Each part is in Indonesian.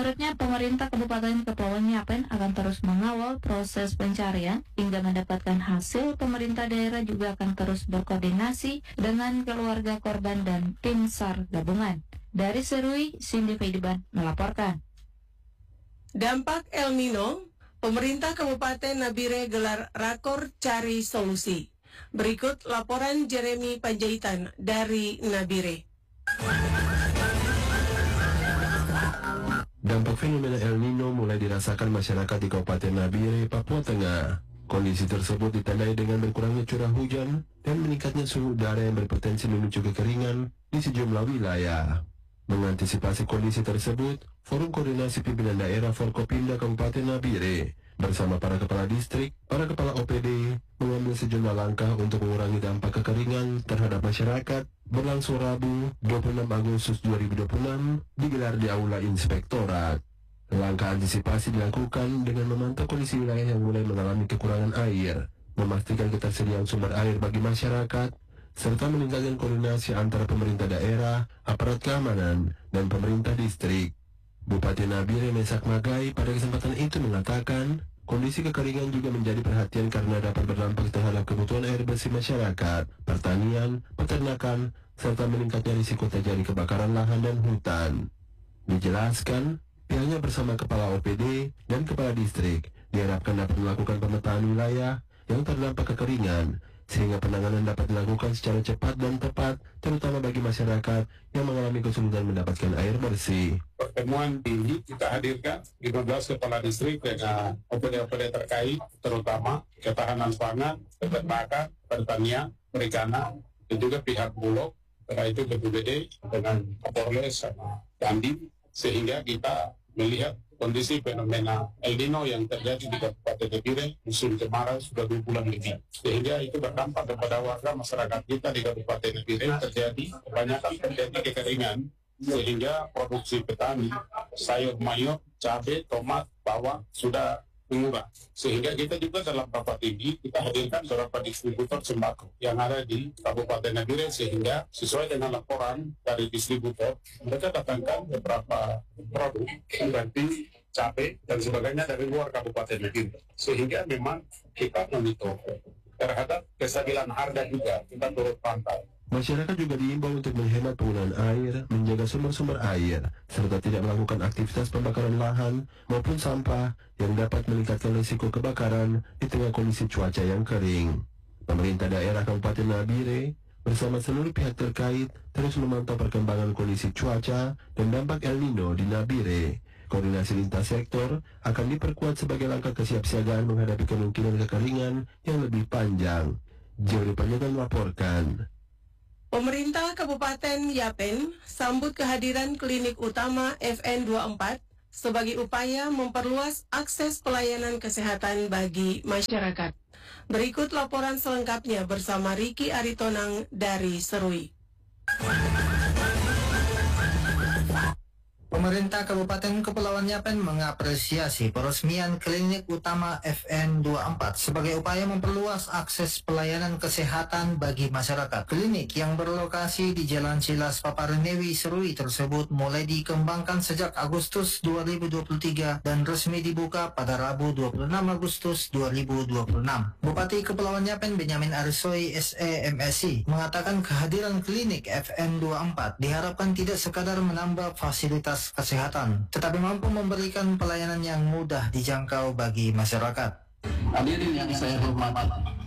Menurutnya, pemerintah Kabupaten Kepulauan Yapen akan terus mengawal proses pencarian hingga mendapatkan hasil. Pemerintah daerah juga akan terus berkoordinasi dengan keluarga korban dan tim SAR gabungan. Dari Serui, Cindy Feidiban melaporkan. Dampak El Nino, pemerintah Kabupaten Nabire gelar rakor cari solusi. Berikut laporan Jeremy Panjaitan dari Nabire. Dampak fenomena El Nino mulai dirasakan masyarakat di Kabupaten Nabire, Papua Tengah. Kondisi tersebut ditandai dengan berkurangnya curah hujan dan meningkatnya suhu udara yang berpotensi memicu kekeringan di sejumlah wilayah. Mengantisipasi kondisi tersebut, Forum Koordinasi Pimpinan Daerah Forkopimda Kabupaten Nabire bersama para kepala distrik, para kepala OPD mengambil sejumlah langkah untuk mengurangi dampak kekeringan terhadap masyarakat. Berlangsung Rabu 26 Agustus 2026 digelar di Aula Inspektorat. Langkah antisipasi dilakukan dengan memantau kondisi wilayah yang mulai mengalami kekurangan air, memastikan ketersediaan sumber air bagi masyarakat, serta meningkatkan koordinasi antara pemerintah daerah, aparat keamanan, dan pemerintah distrik. Bupati Nabire Mesak Magai pada kesempatan itu mengatakan, kondisi kekeringan juga menjadi perhatian karena dapat berdampak terhadap kebutuhan air bersih masyarakat, pertanian, peternakan, serta meningkatnya risiko terjadi kebakaran lahan dan hutan. Dijelaskan, pihaknya bersama kepala OPD dan kepala distrik diharapkan dapat melakukan pemetaan wilayah yang terdampak kekeringan, sehingga penanganan dapat dilakukan secara cepat dan tepat, terutama bagi masyarakat yang mengalami kesulitan mendapatkan air bersih. Pertemuan ini kita hadirkan 15 kepala distrik dengan OPD-OPD terkait, terutama ketahanan pangan, peternakan, pertanian, perikanan, dan juga pihak Bulog, setelah itu BPBD dengan Kapolres sama Dandim, sehingga kita melihat kondisi fenomena El Nino yang terjadi di Kabupaten Nabire musim kemarau sudah 2 bulan lebih, sehingga itu berdampak kepada warga masyarakat kita di Kabupaten Nabire. Kebanyakan terjadi kekeringan, sehingga produksi petani sayur mayur, cabai, tomat, bawang sudah mengurang. Sehingga kita juga dalam rapat ini kita hadirkan beberapa distributor sembako yang ada di Kabupaten Nabire, sehingga sesuai dengan laporan dari distributor mereka datangkan beberapa produk seperti cabai dan sebagainya dari luar Kabupaten Nabire, sehingga memang kita monitor terhadap kestabilan harga juga kita turut pantau. Masyarakat juga diimbau untuk menghemat penggunaan air, menjaga sumber-sumber air, serta tidak melakukan aktivitas pembakaran lahan maupun sampah yang dapat meningkatkan risiko kebakaran di tengah kondisi cuaca yang kering. Pemerintah daerah Kabupaten Nabire bersama seluruh pihak terkait terus memantau perkembangan kondisi cuaca dan dampak El Nino di Nabire. Koordinasi lintas sektor akan diperkuat sebagai langkah kesiapsiagaan menghadapi kemungkinan kekeringan yang lebih panjang. Jeremy Panjaitan melaporkan. Pemerintah Kabupaten Yapen sambut kehadiran klinik utama FN24 sebagai upaya memperluas akses pelayanan kesehatan bagi masyarakat. Berikut laporan selengkapnya bersama Riki Aritonang dari Serui. Pemerintah Kabupaten Kepulauan Yapen mengapresiasi peresmian klinik utama FN24 sebagai upaya memperluas akses pelayanan kesehatan bagi masyarakat. Klinik yang berlokasi di Jalan Silas Paparenewi Serui tersebut mulai dikembangkan sejak Agustus 2023 dan resmi dibuka pada Rabu 26 Agustus 2026. Bupati Kepulauan Yapen Benyamin Arisoi SE MSI mengatakan kehadiran klinik FN24 diharapkan tidak sekadar menambah fasilitas kesehatan, tetapi mampu memberikan pelayanan yang mudah dijangkau bagi masyarakat. Hadirin yang saya hormati,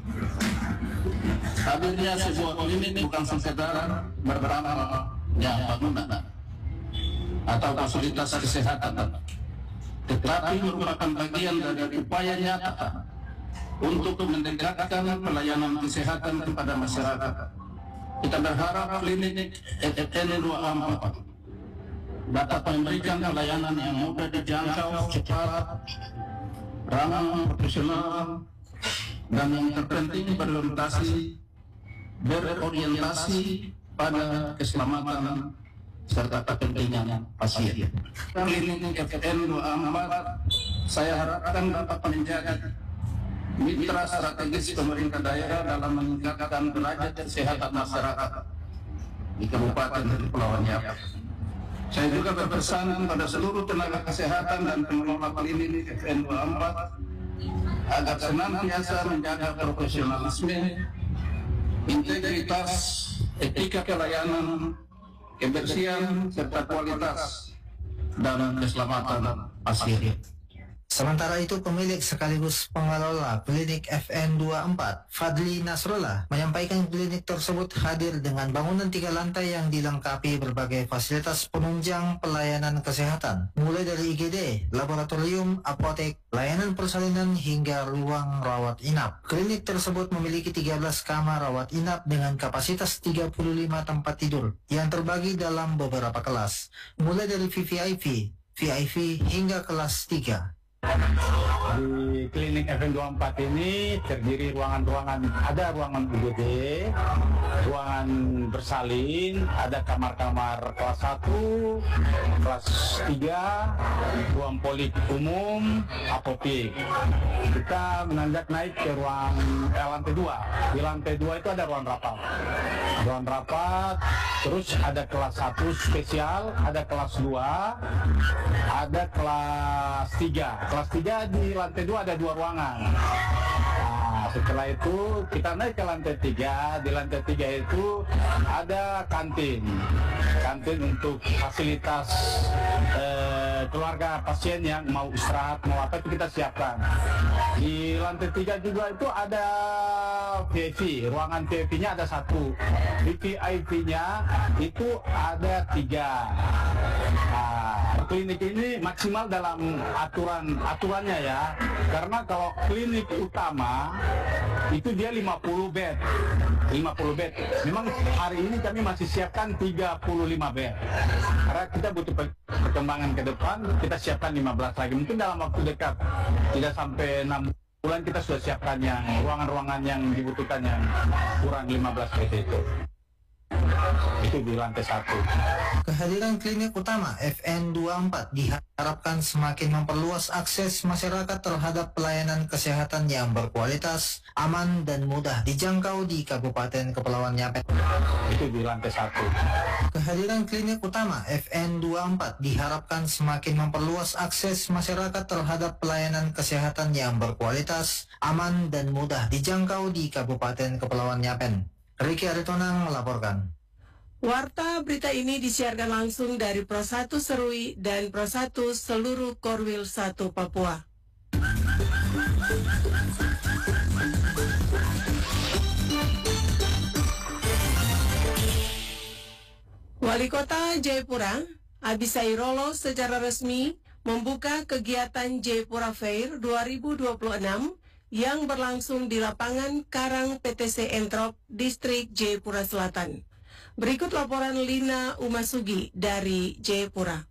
hadirnya sebuah klinik bukan sekedar berdampak yang bangunan atau fasilitas kesehatan, tetapi merupakan bagian dari upaya nyata untuk mendekatkan pelayanan kesehatan kepada masyarakat. Kita berharap klinik FN24 dapat memberikan pelayanan yang mudah dijangkau, cepat, ramah, profesional, dan yang terpenting berorientasi pada keselamatan serta kepentingan pasien. Klinik FN24 saya harapkan dapat menjadi mitra strategis pemerintah daerah dalam meningkatkan derajat kesehatan masyarakat di Kabupaten Kepulauan Yapen. Saya juga berpesan pada seluruh tenaga kesehatan dan pengelola klinik FN 24 agar senantiasa menjaga profesionalisme, integritas, etika pelayanan, kebersihan, serta kualitas dan keselamatan pasien. Sementara itu, pemilik sekaligus pengelola klinik FN 24, Fadli Nasrullah, menyampaikan klinik tersebut hadir dengan bangunan 3 lantai yang dilengkapi berbagai fasilitas penunjang pelayanan kesehatan, mulai dari IGD, laboratorium, apotek, layanan persalinan hingga ruang rawat inap. Klinik tersebut memiliki 13 kamar rawat inap dengan kapasitas 35 tempat tidur yang terbagi dalam beberapa kelas, mulai dari VVIP, VIP hingga kelas 3. Di klinik FN 24 ini terdiri ruangan-ruangan, ada ruangan UGD, ruangan bersalin, ada kamar-kamar kelas 1, kelas 3, ruang polik umum, apotek. Kita menanjak naik ke ruang lantai 2. Di lantai 2 itu ada ruang rapat. Ruang rapat, terus ada kelas 1 spesial, ada kelas 2, ada kelas 3. Kelas 3 di lantai 2 ada 2 ruangan. Nah, setelah itu kita naik ke lantai 3. Di lantai 3 itu ada kantin. Kantin untuk fasilitas keluarga pasien yang mau istirahat, mau apa itu kita siapkan. Di lantai 3 juga itu ada VIP. Ruangan VIP-nya ada 1. Di VIP-nya itu ada 3. Nah, klinik ini maksimal dalam aturannya ya, karena kalau klinik utama itu dia 50 bed. Memang hari ini kami masih siapkan 35 bed, karena kita butuh perkembangan ke depan, kita siapkan 15 lagi, mungkin dalam waktu dekat, tidak sampai 6 bulan kita sudah siapkan yang ruangan-ruangan yang dibutuhkan yang kurang 15 bed itu di lantai 1. Kehadiran klinik utama FN 24 diharapkan semakin memperluas akses masyarakat terhadap pelayanan kesehatan yang berkualitas, aman, dan mudah dijangkau di Kabupaten Kepulauan Yapen. Itu di lantai 1. Kehadiran klinik utama FN 24 diharapkan semakin memperluas akses masyarakat terhadap pelayanan kesehatan yang berkualitas, aman, dan mudah dijangkau di Kabupaten Kepulauan Yapen. Riki Aritonang melaporkan. Warta berita ini disiarkan langsung dari Pro 1 Serui dan Pro 1 seluruh Korwil 1 Papua. Wali Kota Jayapura, Abisai Rolo, secara resmi membuka kegiatan Jayapura Fair 2026 yang berlangsung di lapangan Karang PTC Entrop, Distrik Jayapura Selatan. Berikut laporan Lina Umasugi dari Jayapura.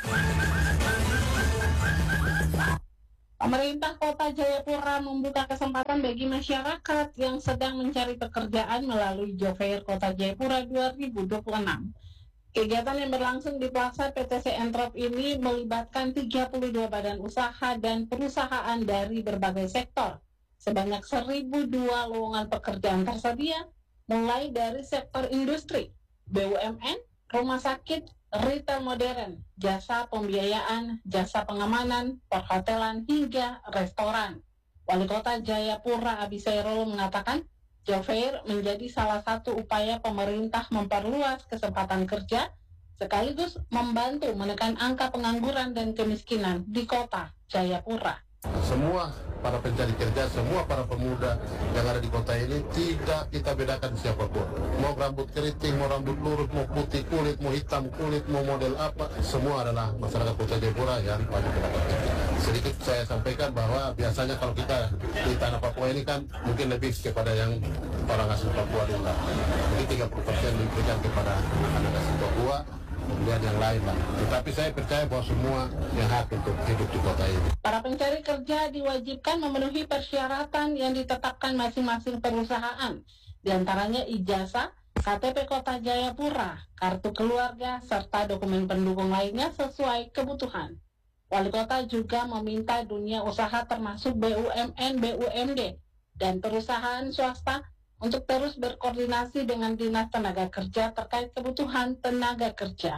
Pemerintah Kota Jayapura membuka kesempatan bagi masyarakat yang sedang mencari pekerjaan melalui Job Fair Kota Jayapura 2026. Kegiatan yang berlangsung di Plaza PTC Entrop ini melibatkan 32 badan usaha dan perusahaan dari berbagai sektor. Sebanyak 1.002 lowongan pekerjaan tersedia, mulai dari sektor industri, BUMN, rumah sakit, retail modern, jasa pembiayaan, jasa pengamanan, perhotelan, hingga restoran. Wali Kota Jayapura Abisai Rolo mengatakan, Job Fair menjadi salah satu upaya pemerintah memperluas kesempatan kerja, sekaligus membantu menekan angka pengangguran dan kemiskinan di Kota Jayapura. Semua para pencari kerja, semua para pemuda yang ada di kota ini tidak kita bedakan siapapun. Mau rambut keriting, mau rambut lurus, mau putih kulit, mau hitam kulit, mau model apa, semua adalah masyarakat Kota Jayapura yang wajib mendapat kerja. Sedikit saya sampaikan bahwa biasanya kalau kita di tanah Papua ini kan mungkin lebih kepada yang orang asli Papua dulu. Mungkin 30% diberikan kepada anak asli Papua, kemudian yang lain lah. Tetapi saya percaya bahwa semua yang hak untuk hidup di kota ini. Para pencari kerja diwajibkan memenuhi persyaratan yang ditetapkan masing-masing perusahaan, diantaranya ijazah, KTP Kota Jayapura, kartu keluarga, serta dokumen pendukung lainnya sesuai kebutuhan. Wali Kota juga meminta dunia usaha termasuk BUMN, BUMD, dan perusahaan swasta untuk terus berkoordinasi dengan Dinas Tenaga Kerja terkait kebutuhan tenaga kerja.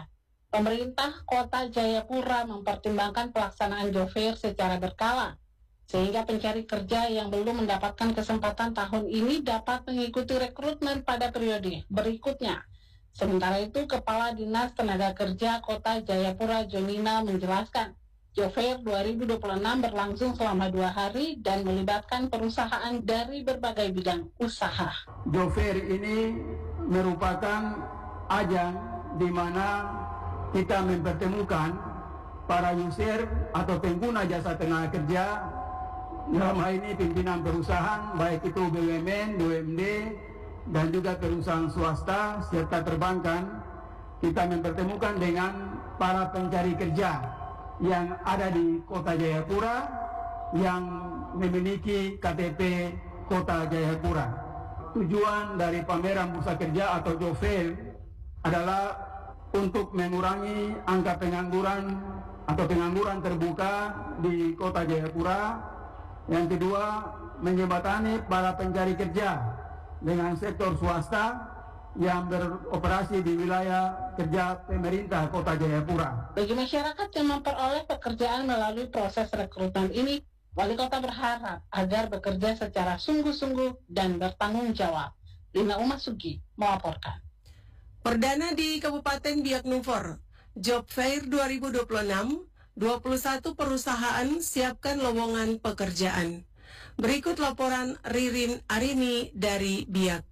Pemerintah Kota Jayapura mempertimbangkan pelaksanaan job fair secara berkala, sehingga pencari kerja yang belum mendapatkan kesempatan tahun ini dapat mengikuti rekrutmen pada periode berikutnya. Sementara itu, Kepala Dinas Tenaga Kerja Kota Jayapura Jonina menjelaskan, job fair 2026 berlangsung selama 2 hari dan melibatkan perusahaan dari berbagai bidang usaha. Job fair ini merupakan ajang di mana kita mempertemukan para user atau pengguna jasa tenaga kerja, dalam hal ini pimpinan perusahaan, baik itu BUMN, BUMD, dan juga perusahaan swasta, serta perbankan. Kita mempertemukan dengan para pencari kerja yang ada di Kota Jayapura, yang memiliki KTP Kota Jayapura. Tujuan dari pameran bursa kerja atau job fair adalah untuk mengurangi angka pengangguran atau pengangguran terbuka di Kota Jayapura. Yang kedua, menjembatani para pencari kerja dengan sektor swasta yang beroperasi di wilayah kerja pemerintah Kota Jayapura. Bagi masyarakat yang memperoleh pekerjaan melalui proses rekrutmen ini, Wali Kota berharap agar bekerja secara sungguh-sungguh dan bertanggung jawab. Lina Umasugi melaporkan. Perdana di Kabupaten Biak Numfor, Job Fair 2026, 21 perusahaan siapkan lowongan pekerjaan. Berikut laporan Ririn Arini dari Biak.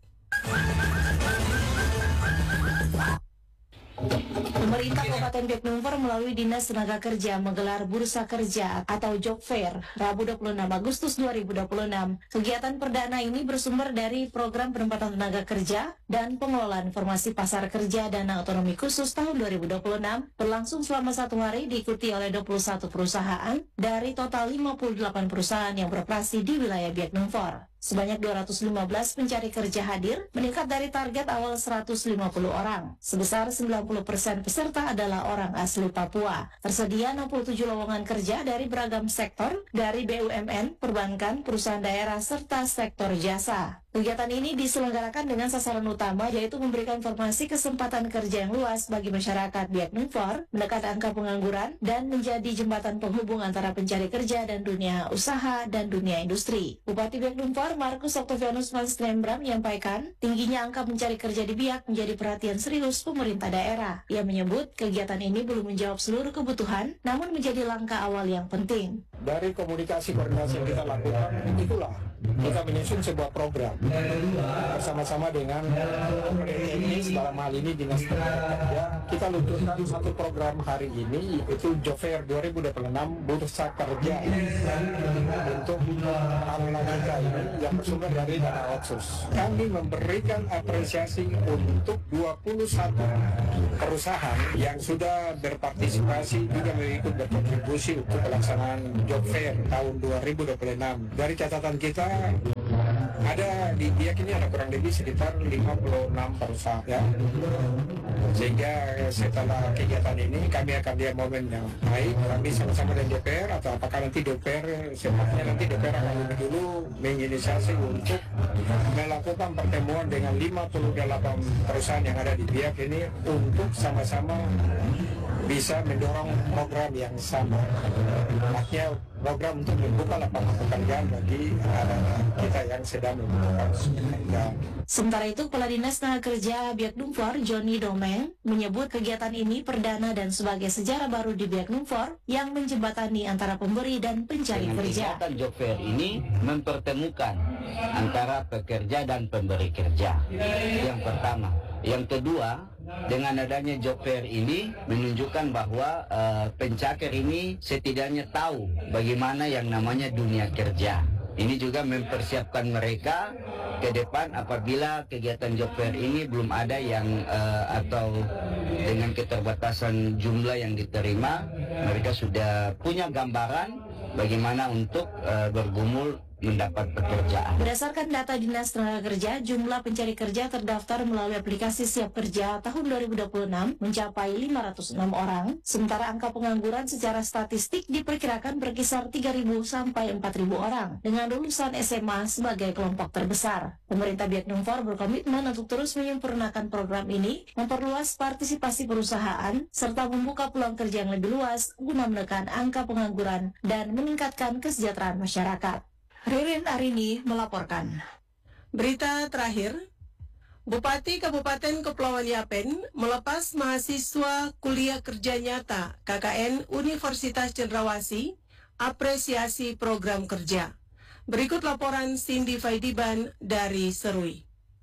Pemerintah Kabupaten Biak Numfor melalui Dinas Tenaga Kerja menggelar Bursa Kerja atau Job Fair Rabu 26 Agustus 2026. Kegiatan perdana ini bersumber dari Program Penempatan Tenaga Kerja dan Pengelolaan Informasi Pasar Kerja Dana Otonomi Khusus tahun 2026 berlangsung selama 1 hari, diikuti oleh 21 perusahaan dari total 58 perusahaan yang beroperasi di wilayah Biak Numfor. Sebanyak 215 pencari kerja hadir, meningkat dari target awal 150 orang. Sebesar 90% peserta adalah orang asli Papua. Tersedia 67 lowongan kerja dari beragam sektor, dari BUMN, perbankan, perusahaan daerah, serta sektor jasa. Kegiatan ini diselenggarakan dengan sasaran utama, yaitu memberikan informasi kesempatan kerja yang luas bagi masyarakat Biak Numfor, menekan angka pengangguran, dan menjadi jembatan penghubung antara pencari kerja dan dunia usaha dan dunia industri. Bupati Biak Numfor, Markus Octavianus Manstrembram, menyampaikan tingginya angka pencari kerja di Biak menjadi perhatian serius pemerintah daerah. Ia menyebut kegiatan ini belum menjawab seluruh kebutuhan, namun menjadi langkah awal yang penting. Dari komunikasi koordinasi yang kita lakukan, itulah kita menyusun sebuah program bersama-sama dengan teknis, dalam hal ini Dinas Tenaga Kerja. Kita luncurkan satu program hari ini, yaitu Job Fair 2026 Bursa Kerja untuk anak-anak kita ini yang bersumber dari dana otsus. Kami memberikan apresiasi untuk 21 perusahaan yang sudah berpartisipasi juga ikut berkontribusi untuk pelaksanaan Job Fair tahun 2026. Dari catatan kita, ada di Biak ini ada kurang lebih sekitar 56 perusahaan, ya. Sehingga setelah kegiatan ini kami akan lihat momen yang baik, kami sama-sama dengan DPR, atau apakah nanti DPR sepatutnya nanti DPR akan lebih dulu menginisiasi untuk melakukan pertemuan dengan 58 perusahaan yang ada di Biak ini untuk sama-sama bisa mendorong program yang sama, artinya program untuk membuka lapangan pekerjaan bagi kita yang sedang membutuhkan pekerjaan. Sementara itu, Kepala Dinas Tenaga Kerja Biak Numfor, Joni Domeng, menyebut kegiatan ini perdana dan sebagai sejarah baru di Biak Numfor yang menjembatani antara pemberi dan pencari kerja. Kegiatan Job Fair ini mempertemukan antara pekerja dan pemberi kerja. Yang pertama. Yang kedua, dengan adanya Job Fair ini menunjukkan bahwa pencakar ini setidaknya tahu bagaimana yang namanya dunia kerja. Ini juga mempersiapkan mereka ke depan apabila kegiatan Job Fair ini belum ada yang atau dengan keterbatasan jumlah yang diterima, mereka sudah punya gambaran bagaimana untuk bergumul mendapat pekerjaan. Berdasarkan data Dinas Tenaga Kerja, jumlah pencari kerja terdaftar melalui aplikasi Siap Kerja tahun 2026 mencapai 506 orang, sementara angka pengangguran secara statistik diperkirakan berkisar 3.000 sampai 4.000 orang, dengan lulusan SMA sebagai kelompok terbesar. Pemerintah Vietnam For berkomitmen untuk terus menyempurnakan program ini, memperluas partisipasi perusahaan, serta membuka peluang kerja yang lebih luas guna menekan angka pengangguran dan meningkatkan kesejahteraan masyarakat. Ririn Arini melaporkan. Berita terakhir, Bupati Kabupaten Kepulauan Yapen melepas mahasiswa kuliah kerja nyata KKN Universitas Cendrawasih apresiasi program kerja. Berikut laporan Cindy Faidiban dari Serui.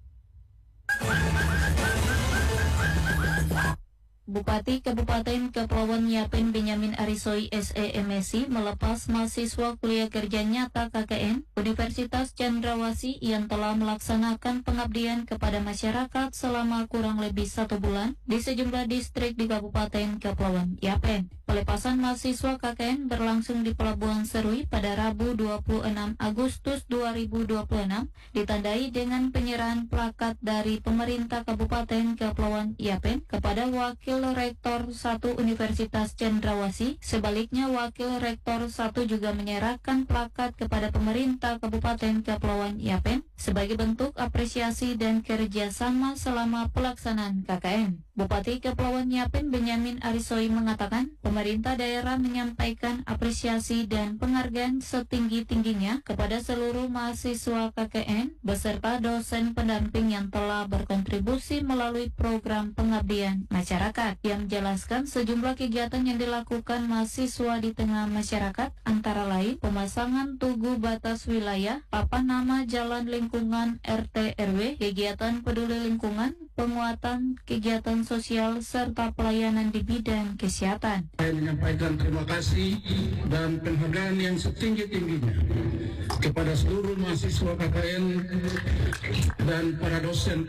Bupati Kabupaten Kepulauan Yapen Benyamin Arisoi SEMSI melepas mahasiswa kuliah kerja nyata KKN Universitas Cendrawasih yang telah melaksanakan pengabdian kepada masyarakat selama kurang lebih 1 bulan di sejumlah distrik di Kabupaten Kepulauan Yapen. Pelepasan mahasiswa KKN berlangsung di Pelabuhan Serui pada Rabu 26 Agustus 2026, ditandai dengan penyerahan plakat dari pemerintah Kabupaten Kepulauan Yapen kepada Wakil Rektor 1 Universitas Cendrawasih. Sebaliknya, Wakil Rektor 1 juga menyerahkan plakat kepada pemerintah Kabupaten Kepulauan Yapen sebagai bentuk apresiasi dan kerjasama selama pelaksanaan KKN. Bupati Kepulauan Yapen Benyamin Arisoi mengatakan, pemerintah daerah menyampaikan apresiasi dan penghargaan setinggi-tingginya kepada seluruh mahasiswa KKN beserta dosen pendamping yang telah berkontribusi melalui program pengabdian masyarakat. Yang menjelaskan sejumlah kegiatan yang dilakukan mahasiswa di tengah masyarakat, antara lain pemasangan tugu batas wilayah, papan nama jalan lingkungan RT RW, kegiatan peduli lingkungan, penguatan kegiatan sosial, serta pelayanan di bidang kesehatan. Saya menyampaikan terima kasih dan penghargaan yang setinggi-tingginya kepada seluruh mahasiswa KKN dan para dosen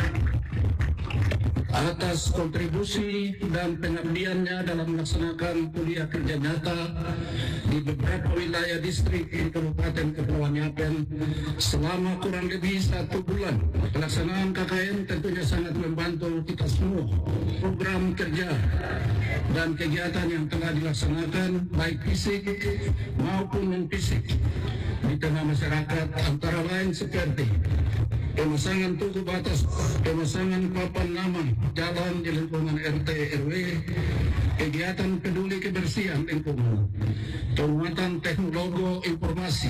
atas kontribusi dan pengabdiannya dalam melaksanakan kuliah kerja nyata di beberapa wilayah distrik di Kabupaten Kepulauan Yapen selama kurang lebih 1 bulan. Pelaksanaan KKN tentunya sangat membantu kita semua. Program kerja dan kegiatan yang telah dilaksanakan baik fisik maupun non-fisik di tengah masyarakat, antara lain seperti pemasangan tugu batas, pemasangan papan nama jalan di lingkungan RT RW, kegiatan peduli kebersihan lingkungan, penguatan teknologi informasi,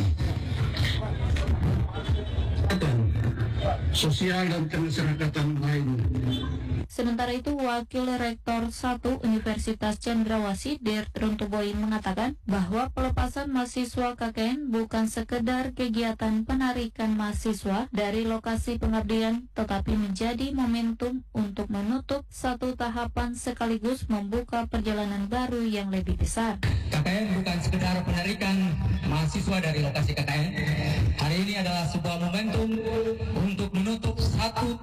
sosial dan kemasyarakatan lain. Sementara itu, Wakil Rektor 1 Universitas Cendrawasih Dirtrun Tuboin mengatakan bahwa pelepasan mahasiswa KKN bukan sekedar kegiatan penarikan mahasiswa dari lokasi pengabdian, tetapi menjadi momentum untuk menutup satu tahapan sekaligus membuka perjalanan baru yang lebih besar. KKN bukan sekedar penarikan mahasiswa dari lokasi KKN. Hari ini adalah sebuah momentum untuk menutup satu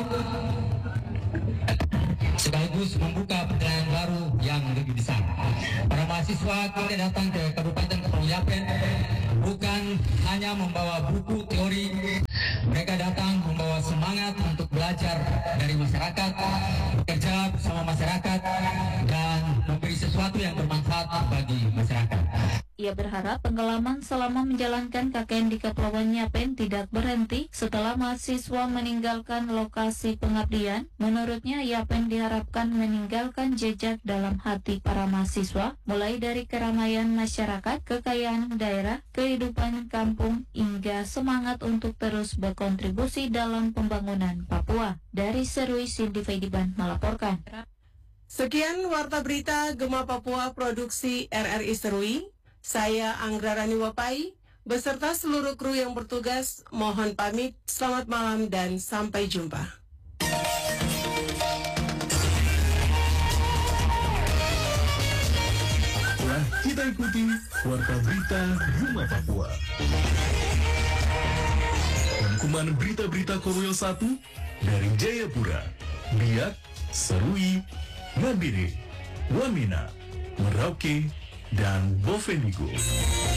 sekaligus membuka perjalanan baru yang lebih besar. Para mahasiswa kita datang ke Kabupaten Kepulauan Yapen bukan hanya membawa buku teori, mereka datang membawa semangat untuk belajar dari masyarakat, bekerja bersama masyarakat, dan memberi sesuatu yang bermanfaat bagi masyarakat. Ia berharap pengalaman selama menjalankan KKN di Kepulauan Yapen tidak berhenti setelah mahasiswa meninggalkan lokasi pengabdian. Menurutnya, Yapen diharapkan meninggalkan jejak dalam hati para mahasiswa, mulai dari keramaian masyarakat, kekayaan daerah, kehidupan kampung, hingga semangat untuk terus berkontribusi dalam pembangunan Papua. Dari Serui, Cindy Faidiban melaporkan. Sekian Warta Berita Gema Papua Produksi RRI Serui. Saya Anggra Rani Wapai, beserta seluruh kru yang bertugas, mohon pamit, selamat malam dan sampai jumpa. Telah kita ikuti Warta Berita Gema Papua. Rangkuman berita-berita Korwil 1 dari Jayapura, Biak, Serui, Nabire, Wamena, Merauke, dan Bovendigul.